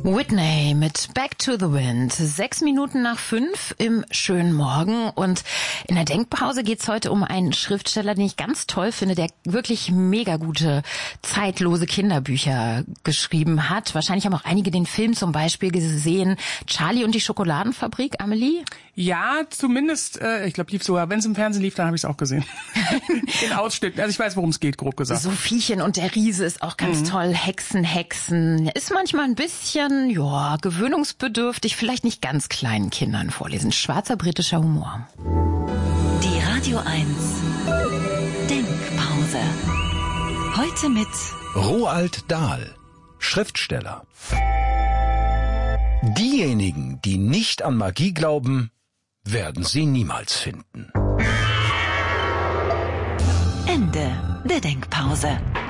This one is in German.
Whitney mit Back to the Wind. 6 Minuten nach 5 im schönen Morgen. Und in der Denkpause geht's heute um einen Schriftsteller, den ich ganz toll finde, der wirklich mega gute, zeitlose Kinderbücher geschrieben hat. Wahrscheinlich haben auch einige den Film zum Beispiel gesehen. Charlie und die Schokoladenfabrik, Amelie? Ja, zumindest, ich glaube, lief sogar, wenn es im Fernsehen lief, dann habe ich es auch gesehen. In Ausschnitten. Also ich weiß, worum es geht, grob gesagt. Sophiechen und der Riese ist auch ganz toll. Hexen. Ist manchmal ein bisschen, ja, gewöhnungsbedürftig, vielleicht nicht ganz kleinen Kindern vorlesen. Schwarzer britischer Humor. Die Radio 1 Denkpause. Heute mit Roald Dahl, Schriftsteller. Diejenigen, die nicht an Magie glauben, werden sie niemals finden. Ende der Denkpause.